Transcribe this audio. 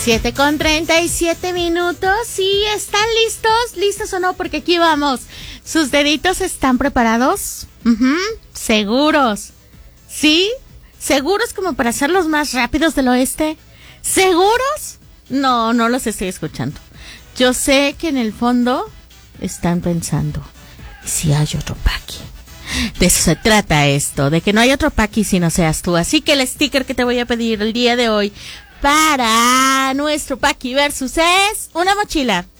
7:37. ¿Sí están listos? ¿Listos o no? Porque aquí vamos. ¿Sus deditos están preparados? ¿Seguros? ¿Sí? ¿Seguros como para ser los más rápidos del oeste? ¿Seguros? No, no los estoy escuchando. Yo sé que en el fondo están pensando, ¿y si hay otro Paqui? De eso se trata esto, de que no hay otro Paqui si no seas tú. Así que el sticker que te voy a pedir el día de hoy para nuestro Paqui Versus es una mochila.